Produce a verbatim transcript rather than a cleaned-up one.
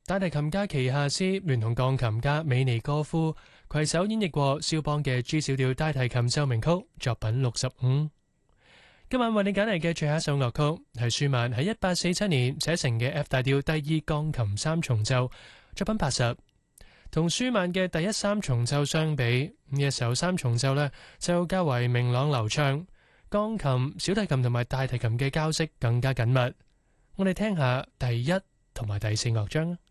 大提琴家旗下斯聯同鋼琴家美尼哥夫攜手演繹過肖邦嘅 G 小調大提琴奏鳴曲作品六十五。今晚為你揀嚟嘅最後一首樂曲係舒曼喺一八四七年寫成嘅 F 大調第二鋼琴三重奏作品八十。同舒曼嘅第一三重奏相比，呢一首三重奏呢就較為明朗流暢，鋼琴、小提琴同埋大提琴嘅交織更加緊密。我哋聽下第一同埋第四樂章。